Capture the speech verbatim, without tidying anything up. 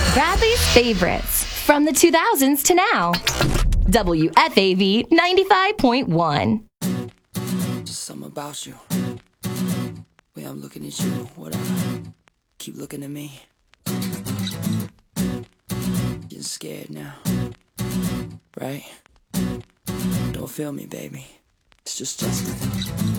Bradley's favorites from the two thousands to now. W F A V ninety-five point one. Just something about you. Way I'm looking at you, whatever. Keep looking at me. Getting scared now. Right? Don't feel me, baby. It's just Justin.